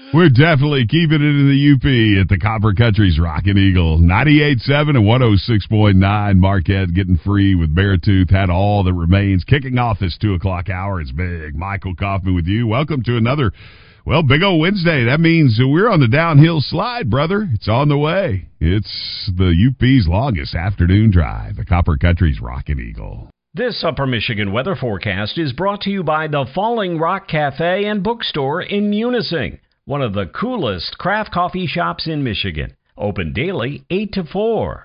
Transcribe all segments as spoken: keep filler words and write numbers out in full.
We're definitely keeping it in the U P at the Copper Country's Rockin' Eagle. ninety-eight point seven and one oh six point nine. Marquette getting free with Beartooth. Had all that remains. Kicking off this two o'clock hour. It's big. Michael Kaufman with you. Welcome to another, well, big old Wednesday. That means we're on the downhill slide, brother. It's on the way. It's the U P's longest afternoon drive. The Copper Country's Rockin' Eagle. This Upper Michigan weather forecast is brought to you by the Falling Rock Cafe and Bookstore in Munising, one of the coolest craft coffee shops in Michigan. Open daily, eight to four.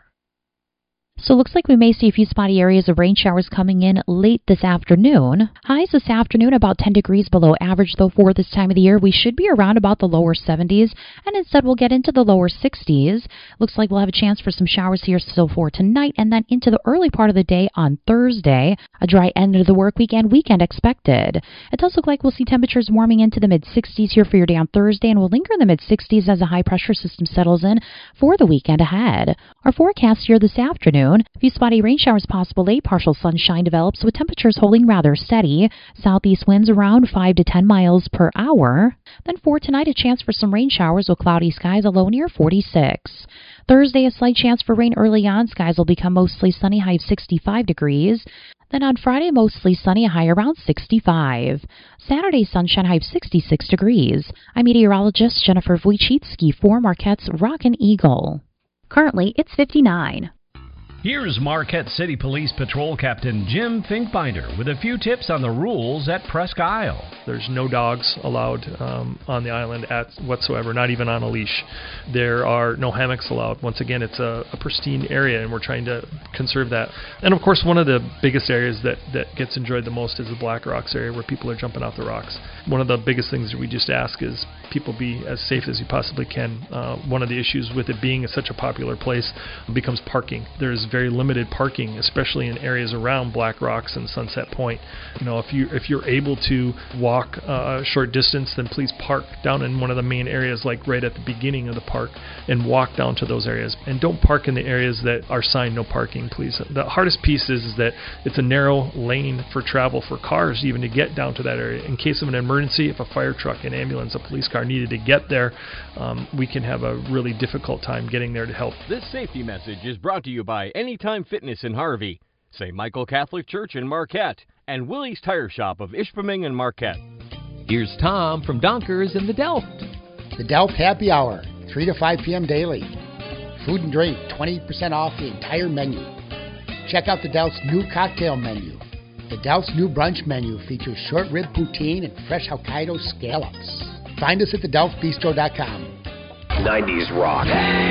So it looks like we may see a few spotty areas of rain showers coming in late this afternoon. Highs this afternoon about ten degrees below average, though for this time of the year we should be around about the lower seventies, and instead we'll get into the lower sixties. Looks like we'll have a chance for some showers here still for tonight, and then into the early part of the day on Thursday. A dry end of the work week and weekend expected. It does look like we'll see temperatures warming into the mid-sixties here for your day on Thursday, and will linger in the mid-sixties as a high-pressure system settles in for the weekend ahead. Our forecast here this afternoon: a few spotty rain showers possible late. Partial sunshine develops with temperatures holding rather steady. Southeast winds around five to ten miles per hour. Then for tonight, a chance for some rain showers with cloudy skies, a low near forty-six. Thursday, a slight chance for rain early on. Skies will become mostly sunny, high of sixty-five degrees. Then on Friday, mostly sunny, a high around sixty-five. Saturday, sunshine, high of sixty-six degrees. I'm meteorologist Jennifer Wojcicki for Marquette's Rockin' Eagle. Currently, it's fifty-nine. Here's Marquette City Police Patrol Captain Jim Finkbinder with a few tips on the rules at Presque Isle. There's no dogs allowed um, on the island at whatsoever, not even on a leash. There are no hammocks allowed. Once again, it's a, a pristine area, and we're trying to conserve that. And of course, one of the biggest areas that, that gets enjoyed the most is the Black Rocks area, where people are jumping off the rocks. One of the biggest things that we just ask is people be as safe as you possibly can. Uh, one of the issues with it being such a popular place becomes parking. There's very limited parking, especially in areas around Black Rocks and Sunset Point. You know, if you if you're able to walk uh, a short distance, then please park down in one of the main areas, like right at the beginning of the park, and walk down to those areas. And don't park in the areas that are signed no parking, please. The hardest piece is, is that it's a narrow lane for travel for cars even to get down to that area. In case of an emergency, if a fire truck, an ambulance, a police car needed to get there, um, we can have a really difficult time getting there to help. This safety message is brought to you by Anytime Fitness in Harvey, Saint Michael Catholic Church in Marquette, and Willie's Tire Shop of Ishpeming and Marquette. Here's Tom from Donkers in the Delft. The Delft Happy Hour, three to five p.m. daily. Food and drink, twenty percent off the entire menu. Check out the Delft's new cocktail menu. The Delft's new brunch menu features short rib poutine and fresh Hokkaido scallops. Find us at the delft bistro dot com. nineties rock.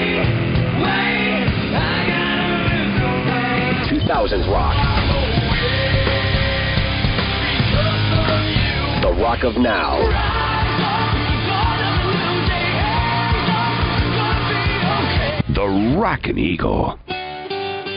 two thousands rock. The rock of now. The Rockin' Eagle.